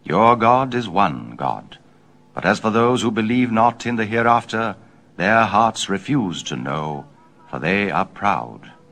Your God is one God. But as for those who believe not in the hereafter, their hearts refuse to know, for they are proud.